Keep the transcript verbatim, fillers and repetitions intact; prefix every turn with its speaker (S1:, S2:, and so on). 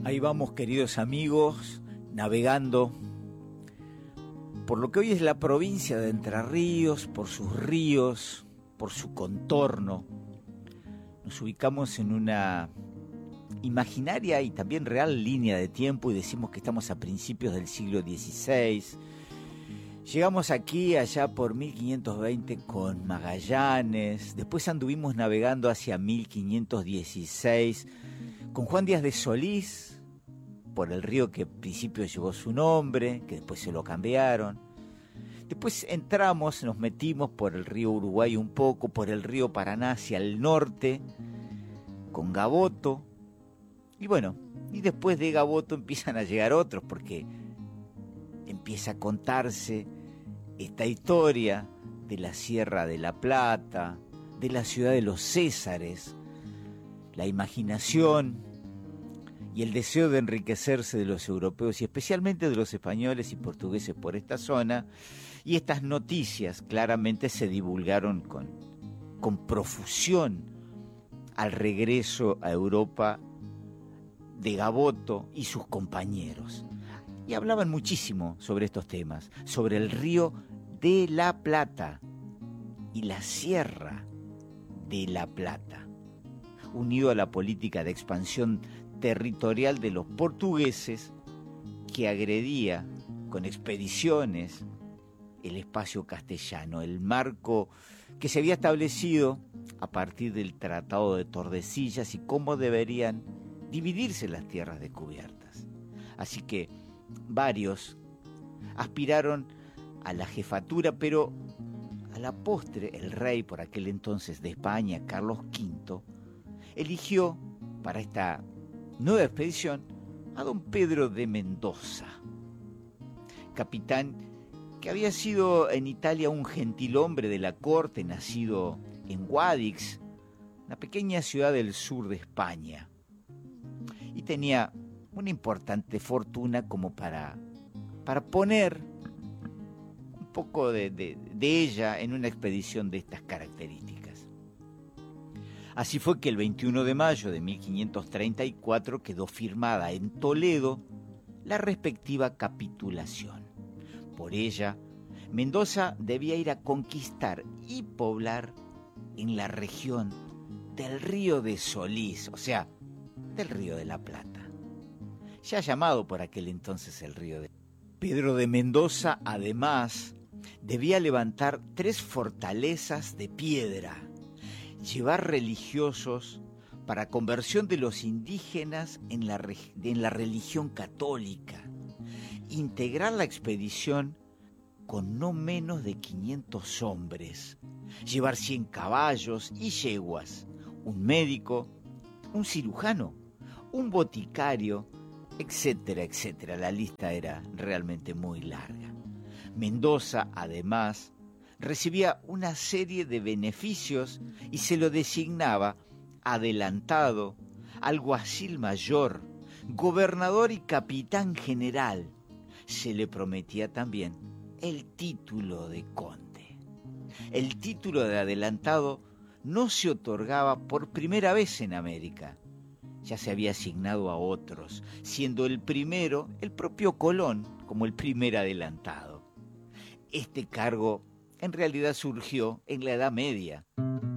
S1: Ahí vamos, queridos amigos, navegando por lo que hoy es la provincia de Entre Ríos, por sus ríos, por su contorno. Nos ubicamos en una imaginaria y también real línea de tiempo y decimos que estamos a principios del siglo dieciséis. Llegamos aquí allá por mil quinientos veinte con Magallanes, después anduvimos navegando hacia mil quinientos dieciséis con Juan Díaz de Solís, por el río que al principio llevó su nombre, que después se lo cambiaron. Después entramos, nos metimos por el río Uruguay un poco, por el río Paraná hacia el norte, con Gaboto. Y bueno, y después de Gaboto empiezan a llegar otros, porque empieza a contarse esta historia de la Sierra de la Plata, de la ciudad de los Césares, la imaginación y el deseo de enriquecerse de los europeos y especialmente de los españoles y portugueses por esta zona. Y estas noticias claramente se divulgaron con, con profusión al regreso a Europa de Gaboto y sus compañeros. Y hablaban muchísimo sobre estos temas, sobre el río de la Plata y la Sierra de la Plata, unido a la política de expansión territorial de los portugueses que agredía con expediciones el espacio castellano, el marco que se había establecido a partir del Tratado de Tordesillas y cómo deberían dividirse las tierras descubiertas. Así que varios aspiraron a la jefatura, pero a la postre el rey por aquel entonces de España, Carlos quinto, eligió para esta nueva expedición a don Pedro de Mendoza, capitán que había sido en Italia un gentilhombre de la corte, nacido en Guadix, una pequeña ciudad del sur de España, y tenía una importante fortuna como para, para poner un poco de, de, de ella en una expedición de estas características. Así fue que el veintiuno de mayo de mil quinientos treinta y cuatro quedó firmada en Toledo la respectiva capitulación. Por ella, Mendoza debía ir a conquistar y poblar en la región del río de Solís, o sea, del río de la Plata, ya llamado por aquel entonces el río de... Pedro de Mendoza, además, debía levantar tres fortalezas de piedra, llevar religiosos para conversión de los indígenas en la, en la religión católica, integrar la expedición con no menos de quinientos hombres, llevar cien caballos y yeguas, un médico, un cirujano, un boticario, etcétera, etcétera. La lista era realmente muy larga. Mendoza, además, recibía una serie de beneficios y se lo designaba adelantado, alguacil mayor, gobernador y capitán general. Se le prometía también el título de conde. El título de adelantado no se otorgaba por primera vez en América. Ya se había asignado a otros, siendo el primero el propio Colón como el primer adelantado. Este cargo en realidad surgió en la Edad Media,